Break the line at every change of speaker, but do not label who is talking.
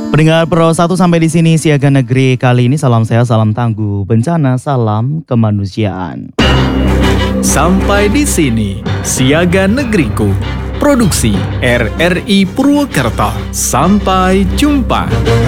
Pendengar Pro 1 sampai di sini Siaga Negeri kali ini, salam sehat, salam tangguh bencana, salam kemanusiaan.
Sampai di sini Siaga Negeriku, produksi RRI Purwokerto. Sampai jumpa.